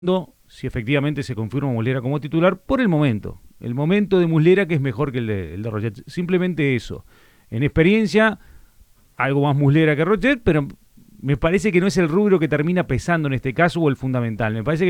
si efectivamente se confirma Muslera como titular por el momento. El momento de Muslera que es mejor que el de Rochet. Simplemente eso. En experiencia, algo más Muslera que Rochet, pero me parece que no es el rubro que termina pesando en este caso o el fundamental. Me parece que